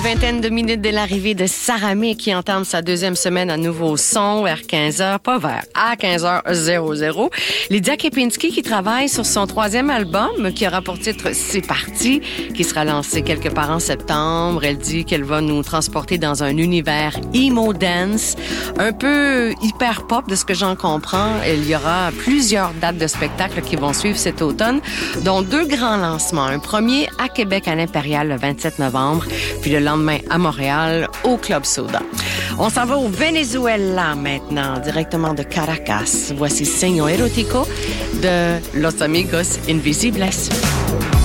Vingtaine de minutes de l'arrivée de Saramé qui entame sa deuxième semaine à nouveau son vers 15h, pas vers, à 15h00. Lydia Kepinski qui travaille sur son troisième album qui aura pour titre C'est parti, qui sera lancé quelque part en septembre. Elle dit qu'elle va nous transporter dans un univers emo dance, un peu hyper pop de ce que j'en comprends. Il y aura plusieurs dates de spectacles qui vont suivre cet automne, dont deux grands lancements. Un premier à Québec à l'Impérial le 27 novembre, puis le lendemain à Montréal, au Club Soda. On s'en va au Venezuela maintenant, directement de Caracas. Voici Signo Erotico de Los Amigos Invisibles.